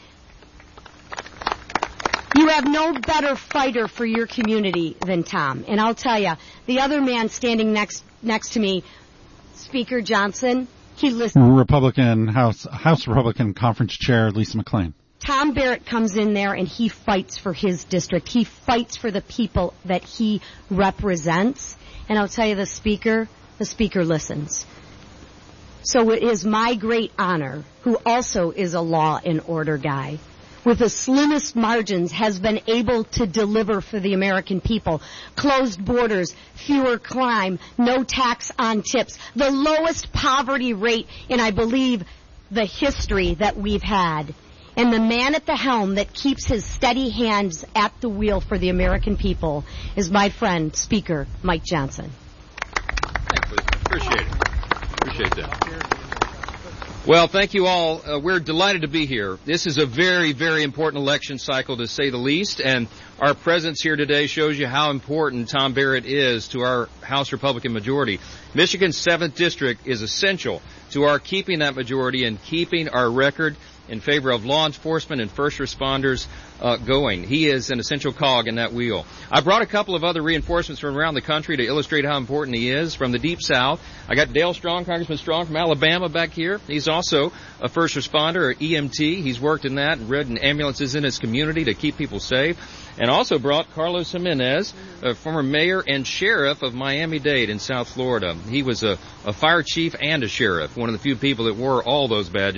You have no better fighter for your community than Tom. And I'll tell you, the other man standing next next to me, Speaker Johnson, he listens. Republican House House Republican Conference Chair Lisa McClain. Tom Barrett comes in there and he fights for his district. He fights for the people that he represents. And I'll tell you, the Speaker, the Speaker listens. So it is my great honor, who also is a law and order guy, with the slimmest margins, has been able to deliver for the American people. Closed borders, fewer crime, no tax on tips, the lowest poverty rate in, I believe, the history that we've had. And the man at the helm that keeps his steady hands at the wheel for the American people is my friend, Speaker Mike Johnson. Thanks, Lisa. Appreciate it. Appreciate that. Well, thank you all. Uh, we're delighted to be here. This is a very, very important election cycle, to say the least, and our presence here today shows you how important Tom Barrett is to our House Republican majority. Michigan's seventh District is essential to our keeping that majority and keeping our record in favor of law enforcement and first responders uh, going. He is an essential cog in that wheel. I brought a couple of other reinforcements from around the country to illustrate how important he is. From the Deep South, I got Dale Strong, Congressman Strong from Alabama back here. He's also a first responder, or E M T. He's worked in that and ridden ambulances in his community to keep people safe. And also brought Carlos Jimenez, a former mayor and sheriff of Miami-Dade in South Florida. He was a, a fire chief and a sheriff, one of the few people that wore all those badges.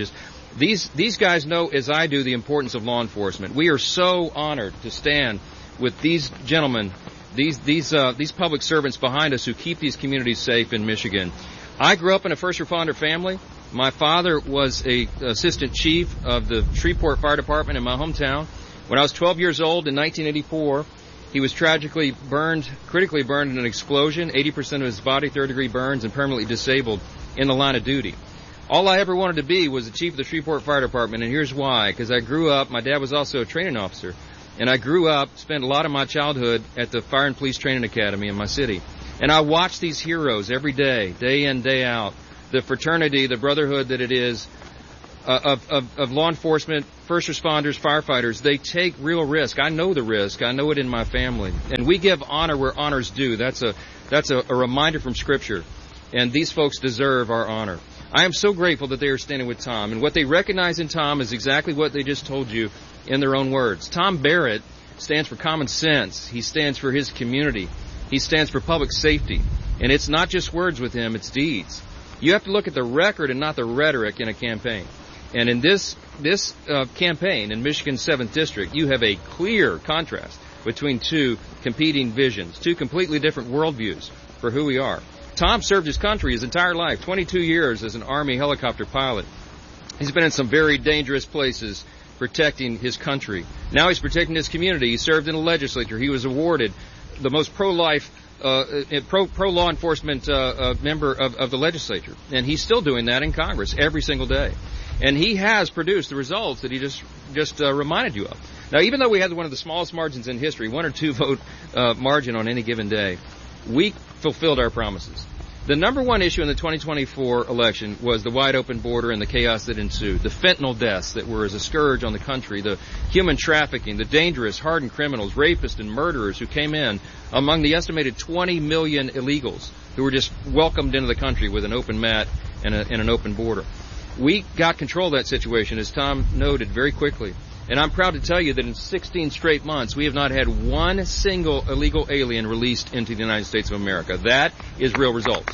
These these guys know, as I do, the importance of law enforcement. We are so honored to stand with these gentlemen, these these uh, these public servants behind us who keep these communities safe in Michigan. I grew up in a first responder family. My father was a assistant chief of the Shreveport Fire Department in my hometown. When I was twelve years old in nineteen eighty-four, he was tragically burned, critically burned in an explosion, eighty percent of his body, third-degree burns, and permanently disabled in the line of duty. All I ever wanted to be was the chief of the Shreveport Fire Department, and here's why. Because I grew up, my dad was also a training officer, and I grew up, spent a lot of my childhood at the Fire and Police Training Academy in my city. And I watched these heroes every day, day in, day out. The fraternity, the brotherhood that it is uh, of, of, of law enforcement, first responders, firefighters. They take real risk. I know the risk. I know it in my family. And we give honor where honor's due. That's a that's a, a reminder from Scripture. And these folks deserve our honor. I am so grateful that they are standing with Tom. And what they recognize in Tom is exactly what they just told you in their own words. Tom Barrett stands for common sense. He stands for his community. He stands for public safety. And it's not just words with him, it's deeds. You have to look at the record and not the rhetoric in a campaign. And in this this uh, campaign in Michigan's seventh District, you have a clear contrast between two competing visions, two completely different worldviews for who we are. Tom served his country his entire life, twenty-two years as an Army helicopter pilot. He's been in some very dangerous places protecting his country. Now he's protecting his community. He served in the legislature. He was awarded the most pro-life, uh, pro, pro-law enforcement uh, uh, member of, of the legislature. And he's still doing that in Congress every single day. And he has produced the results that he just just uh, reminded you of. Now, even though we had one of the smallest margins in history, one or two vote uh, margin on any given day, we fulfilled our promises. The number one issue in the twenty twenty-four election was the wide open border and the chaos that ensued, the fentanyl deaths that were as a scourge on the country, the human trafficking, the dangerous, hardened criminals, rapists, and murderers who came in among the estimated twenty million illegals who were just welcomed into the country with an open mat and, a, and an open border. We got control of that situation, as Tom noted, very quickly. And I'm proud to tell you that in sixteen straight months, we have not had one single illegal alien released into the United States of America. That is real results.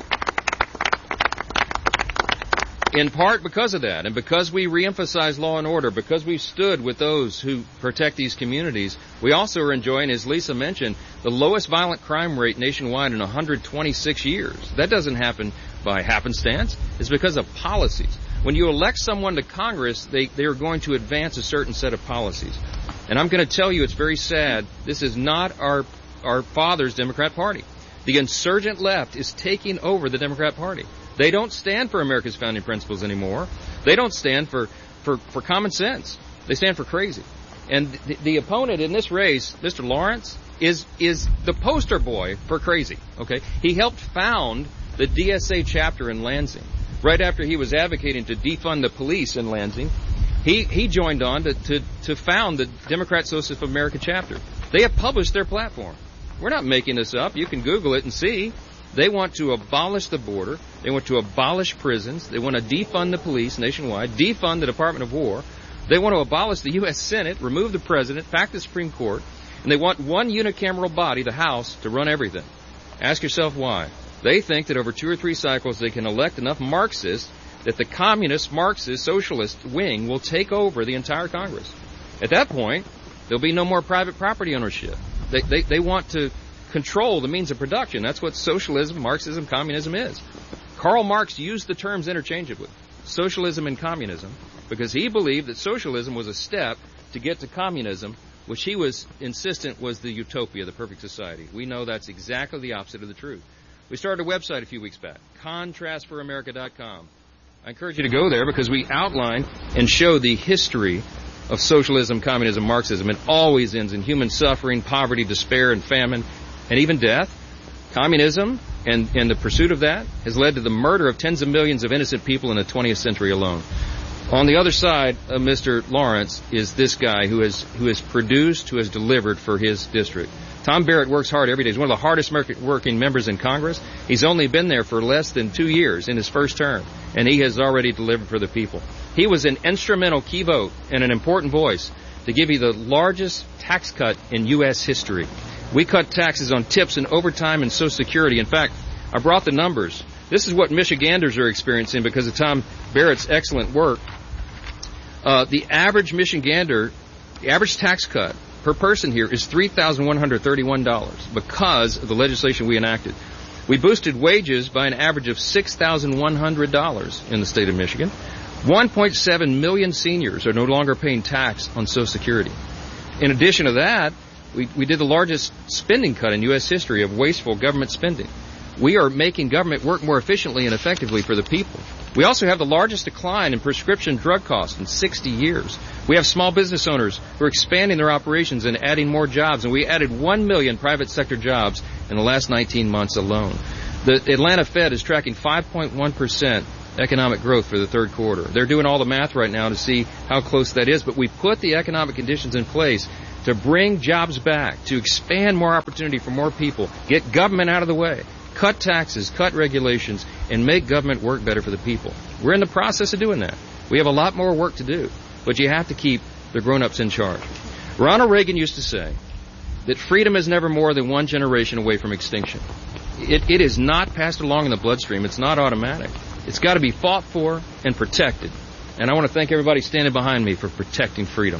In part because of that, and because we reemphasize law and order, because we stood with those who protect these communities, we also are enjoying, as Lisa mentioned, the lowest violent crime rate nationwide in one hundred twenty-six years. That doesn't happen by happenstance. It's because of policies. When you elect someone to Congress, they, they are going to advance a certain set of policies. And I'm going to tell you, it's very sad, this is not our our father's Democrat Party. The insurgent left is taking over the Democrat Party. They don't stand for America's founding principles anymore. They don't stand for, for, for common sense. They stand for crazy. And the, the opponent in this race, Mister Lawrence, is is the poster boy for crazy. Okay, he helped found the D S A chapter in Lansing. Right after he was advocating to defund the police in Lansing, he, he joined on to, to, to found the Democrat Socialist of America chapter. They have published their platform. We're not making this up. You can Google it and see. They want to abolish the border. They want to abolish prisons. They want to defund the police nationwide, defund the Department of War. They want to abolish the U S Senate, remove the president, pack the Supreme Court, and they want one unicameral body, the House, to run everything. Ask yourself why. They think that over two or three cycles they can elect enough Marxists that the communist, Marxist, socialist wing will take over the entire Congress. At that point, there'll be no more private property ownership. They, they, they want to control the means of production. That's what socialism, Marxism, communism is. Karl Marx used the terms interchangeably, socialism and communism, because he believed that socialism was a step to get to communism, which he was insistent was the utopia, the perfect society. We know that's exactly the opposite of the truth. We started a website a few weeks back, contrast for america dot com. I encourage you to go there because we outline and show the history of socialism, communism, Marxism. It always ends in human suffering, poverty, despair, and famine, and even death. Communism and, and the pursuit of that has led to the murder of tens of millions of innocent people in the twentieth century alone. On the other side of Mister Lawrence is this guy who has who has produced, who has delivered for his district. Tom Barrett works hard every day. He's one of the hardest working members in Congress. He's only been there for less than two years in his first term, and he has already delivered for the people. He was an instrumental key vote and an important voice to give you the largest tax cut in U S history. We cut taxes on tips and overtime and Social Security. In fact, I brought the numbers. This is what Michiganders are experiencing because of Tom Barrett's excellent work. Uh, the average Michigander, the average tax cut per person here is three thousand one hundred thirty-one dollars because of the legislation we enacted. We boosted wages by an average of six thousand one hundred dollars in the state of Michigan. one point seven million seniors are no longer paying tax on Social Security. In addition to that, we, we did the largest spending cut in U S history of wasteful government spending. We are making government work more efficiently and effectively for the people. We also have the largest decline in prescription drug costs in sixty years. We have small business owners who are expanding their operations and adding more jobs, and we added one million private sector jobs in the last nineteen months alone. The Atlanta Fed is tracking five point one percent economic growth for the third quarter. They're doing all the math right now to see how close that is, but we put the economic conditions in place to bring jobs back, to expand more opportunity for more people, get government out of the way, cut taxes, cut regulations, and make government work better for the people. We're in the process of doing that. We have a lot more work to do, but you have to keep the grown-ups in charge. Ronald Reagan used to say that freedom is never more than one generation away from extinction. It, it is not passed along in the bloodstream. It's not automatic. It's got to be fought for and protected. And I want to thank everybody standing behind me for protecting freedom.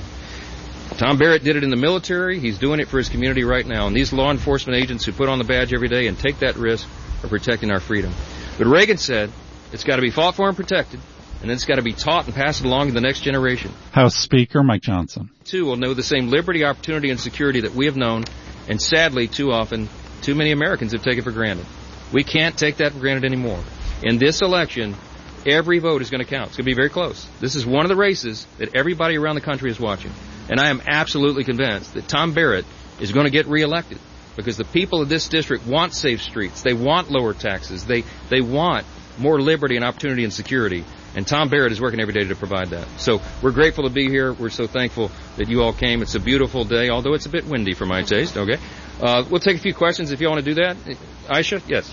Tom Barrett did it in the military. He's doing it for his community right now. And these law enforcement agents who put on the badge every day and take that risk are protecting our freedom. But Reagan said it's got to be fought for and protected, and then it's got to be taught and passed along to the next generation. House Speaker Mike Johnson. Too will know the same liberty, opportunity, and security that we have known, and sadly, too often, too many Americans have taken for granted. We can't take that for granted anymore. In this election, every vote is going to count. It's going to be very close. This is one of the races that everybody around the country is watching. And I am absolutely convinced that Tom Barrett is going to get reelected because the people of this district want safe streets. They want lower taxes. They they want more liberty and opportunity and security. And Tom Barrett is working every day to provide that. So we're grateful to be here. We're so thankful that you all came. It's a beautiful day, although it's a bit windy for my taste. Okay. Uh, we'll take a few questions if you want to do that. Aisha? Yes.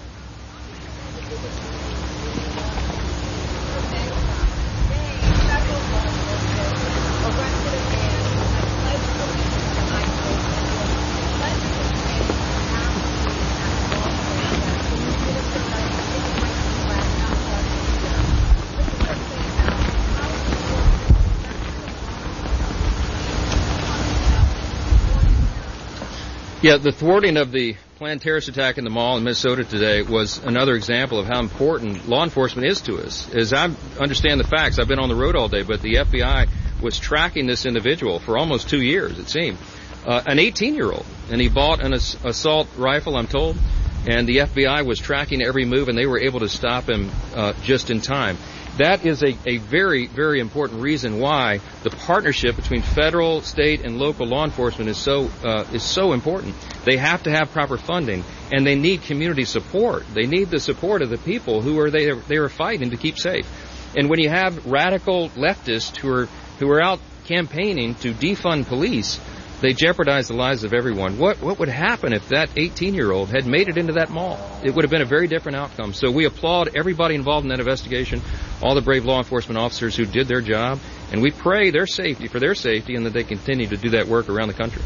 Yeah, the thwarting of the planned terrorist attack in the mall in Minnesota today was another example of how important law enforcement is to us. As I understand the facts, I've been on the road all day, but the F B I was tracking this individual for almost two years, it seemed, uh, an eighteen-year-old, and he bought an ass- assault rifle, I'm told, and the F B I was tracking every move, and they were able to stop him uh, just in time. That is a, a very, very important reason why the partnership between federal, state, and local law enforcement is so uh, is so important. They have to have proper funding, and they need community support. They need the support of the people who are they they are fighting to keep safe. And when you have radical leftists who are who are out campaigning to defund police, they jeopardize the lives of everyone. What what would happen if that eighteen-year-old had made it into that mall? It would have been a very different outcome. So we applaud everybody involved in that investigation, all the brave law enforcement officers who did their job, and we pray their safety, for their safety, and that they continue to do that work around the country.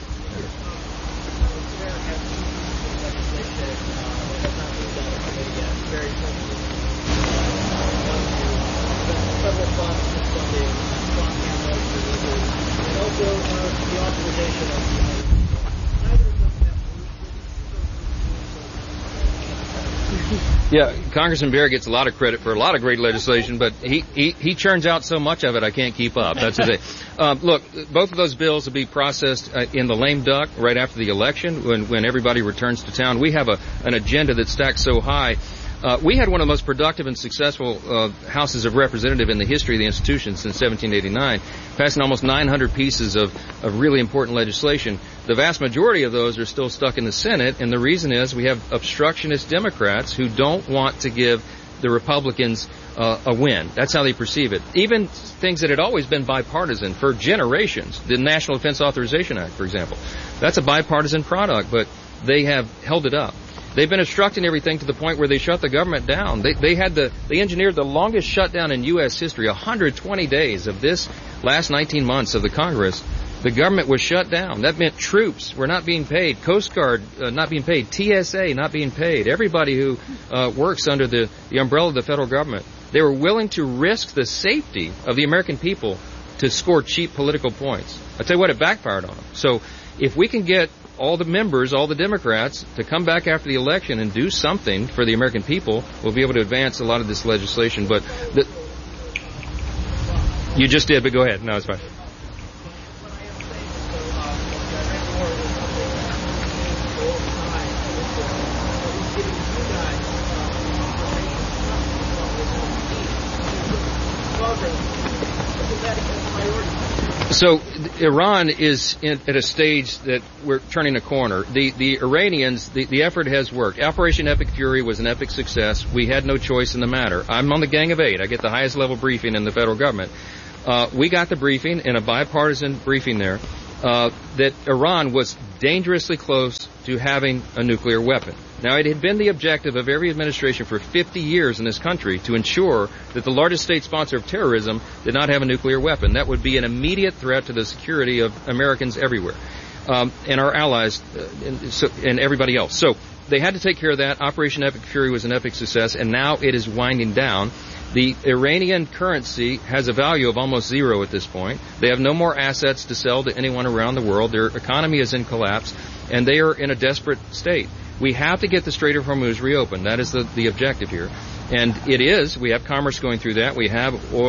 Yeah, Congressman Barrett gets a lot of credit for a lot of great legislation, but he, he, he churns out so much of it I can't keep up. That's the thing. Um, look, both of those bills will be processed uh, in the lame duck right after the election when, when everybody returns to town. We have a, an agenda that's stacked so high. Uh, we had one of the most productive and successful uh, houses of representative in the history of the institution since seventeen eighty-nine, passing almost nine hundred pieces of, of really important legislation. The vast majority of those are still stuck in the Senate, and the reason is we have obstructionist Democrats who don't want to give the Republicans uh, a win. That's how they perceive it. Even things that had always been bipartisan for generations, the National Defense Authorization Act, for example, that's a bipartisan product, but they have held it up. They've been obstructing everything to the point where they shut the government down. They, they had the, they engineered the longest shutdown in U S history, one hundred twenty days of this last nineteen months of the Congress. The government was shut down. That meant troops were not being paid, Coast Guard uh, not being paid, T S A not being paid, everybody who uh, works under the, the umbrella of the federal government They were willing to risk the safety of the American people to score cheap political points. I tell you what, it backfired on them. So if we can get all the members, all the Democrats, to come back after the election and do something for the American people, we'll be able to advance a lot of this legislation. But the, you just did, but go ahead. No, it's fine. So Iran is in, at a stage that we're turning a corner. The the Iranians, the, the effort has worked. Operation Epic Fury was an epic success. We had no choice in the matter. I'm on the Gang of Eight. I get the highest level briefing in the federal government. Uh, we got the briefing in a bipartisan briefing there uh, that Iran was dangerously close to having a nuclear weapon. Now, it had been the objective of every administration for fifty years in this country to ensure that the largest state sponsor of terrorism did not have a nuclear weapon. That would be an immediate threat to the security of Americans everywhere, um, and our allies uh, and, so, and everybody else. So they had to take care of that. Operation Epic Fury was an epic success, and now it is winding down. The Iranian currency has a value of almost zero at this point. They have no more assets to sell to anyone around the world. Their economy is in collapse, and they are in a desperate state. We have to get the Strait of Hormuz reopened. That is the, the objective here. And it is. We have commerce going through that. We have oil.